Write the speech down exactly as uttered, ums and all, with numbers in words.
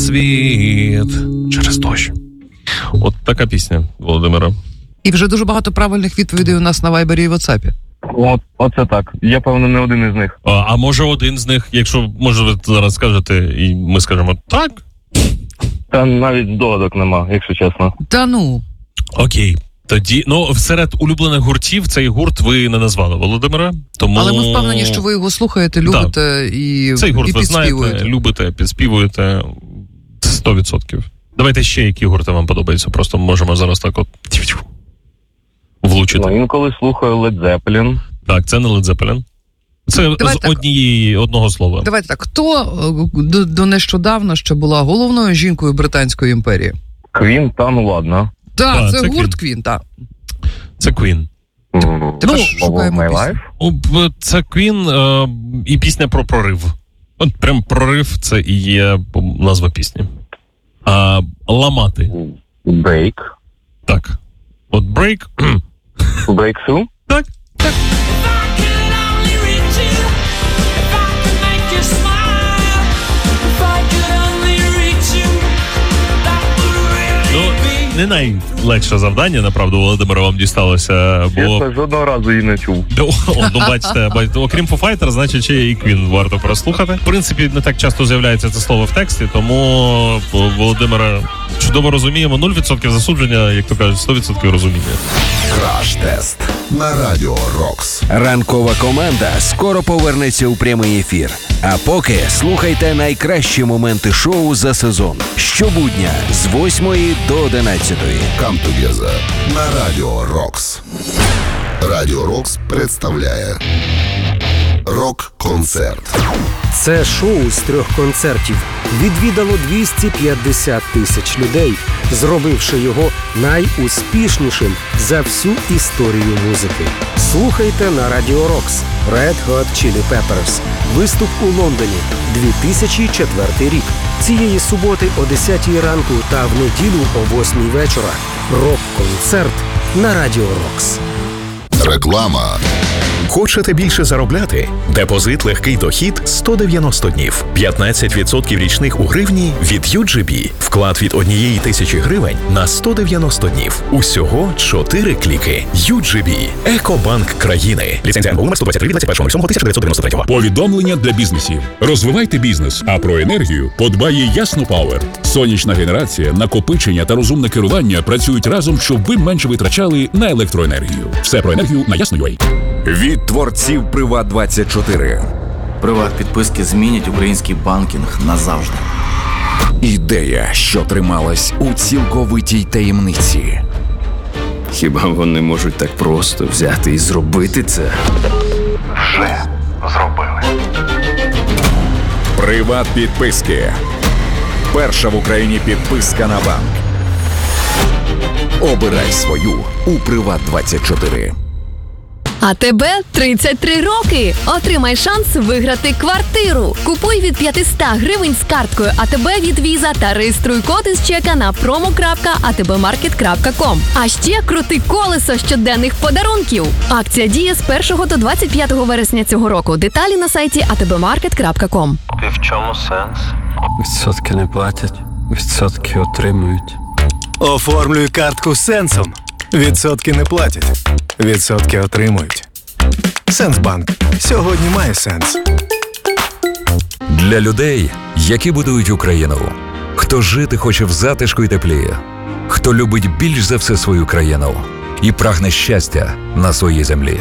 світ через дощ. От така пісня Володимира. І вже дуже багато правильних відповідей у нас на Вайбері і Ватсапі. От, оце так. Я, певно, не один із них. А, а може один з них, якщо, може, ви зараз скажете, і ми скажемо так? Та навіть здогадок нема, якщо чесно. Та ну. Окей. Тоді, ну, серед улюблених гуртів цей гурт ви не назвали, Володимира. Тому... Але ми впевнені, що ви його слухаєте, любите да. і, цей гурт і ви підспівуєте. знаєте, любите, підспівуєте сто відсотків. Давайте ще які гурти вам подобаються, просто можемо зараз так от влучити. Ну, інколи слухаю Led Zeppelin. Так, це не Led Zeppelin. Це Давай з так. однієї, одного слова. Давайте так, хто е, до, до нещодавно ще була головною жінкою Британської імперії? Queen, та ну ладно. Так, А, це, це гурт Queen. Queen, так. Це Queen. Mm. Тепер Ну, шукаємо My пісню. Life. О, б- Це Queen е, і пісня про прорив. От прям прорив, це і є назва пісні. А, ламати. Break. Так. От break. Break Through. Так. Так. Ну, не найлегше завдання, направду, Володимира, вам дісталося, бо... Я жодного разу її не чув. О, ну, бачите, бачите, окрім Foo Fighters, значить, ще і Queen варто прослухати. В принципі, не так часто з'являється це слово в тексті, тому Володимира чудово розуміємо. нуль відсотків засудження, як то кажуть, сто відсотків розуміння. Краш-тест на Радіо Рокс. Ранкова команда скоро повернеться у прямий ефір. А поки слухайте найкращі моменти шоу за сезон. Щобудня з восьмої до одинадцятої. Come together на Радіо Рокс. Радіо Рокс представляє рок-концерт. Це шоу з трьох концертів відвідало двісті п'ятдесят тисяч людей, зробивши його найуспішнішим за всю історію музики. Слухайте на Радіо Рокс. Red Hot Chili Peppers. Виступ у Лондоні. дві тисячі четвертий рік. Цієї суботи о десятій ранку та в неділю о восьмій вечора. Рок-концерт на Радіо Рокс. Реклама. Хочете більше заробляти? Депозит «Легкий дохід» сто дев'яносто днів. п'ятнадцять відсотків річних у гривні від ю джі бі. Вклад від однієї тисячі гривень на сто дев'яносто днів. Усього чотири кліки. ю джі бі. Екобанк країни. Ліцензія ен бе у номер сто двадцять три від двадцять першого сьомого тисяча дев'ятсот дев'яносто третього. Повідомлення для бізнесів. Розвивайте бізнес, а про енергію подбає Ясно Пауер. Сонячна генерація, накопичення та розумне керування працюють разом, щоб ви менше витрачали на електроенергію. Все про енергію на Ясно.ua. Від творців Приват двадцять чотири. Приват-підписки змінять український банкінг назавжди. Ідея, що трималась у цілковитій таємниці. Хіба вони можуть так просто взяти і зробити це? Вже зробили. Приват підписки. Перша в Україні підписка на банк. Обирай свою у Приват двадцять чотири. А тебе тридцять три роки. Отримай шанс виграти квартиру. Купуй від п'ятсот гривень з карткою АТБ від Віза та реєструй код із чека на промо крапка а те бе маркет крапка ком. А ще крути колесо щоденних подарунків. Акція діє з першого до двадцять п'ятого вересня цього року. Деталі на сайті а те бе маркет крапка ком. І в чому сенс? Відсотки не платять, відсотки отримують. Оформлюй картку з Сенсом. Відсотки не платять, відсотки отримують. Сенсбанк. Сьогодні має сенс. Для людей, які будують Україну. Хто жити хоче в затишку й теплі. Хто любить більш за все свою країну і прагне щастя на своїй землі.